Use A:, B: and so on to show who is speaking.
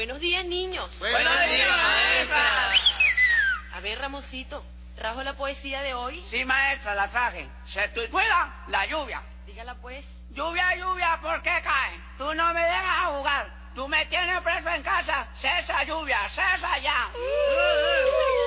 A: Buenos días, niños.
B: Buenos días, maestra.
A: A ver, Ramoncito, ¿trajo la poesía de hoy?
B: Sí, maestra, la traje. Se titula La lluvia.
A: Dígala pues.
B: Lluvia, lluvia, ¿por qué cae? Tú no me dejas jugar. Tú me tienes preso en casa. Cesa, lluvia, cesa ya.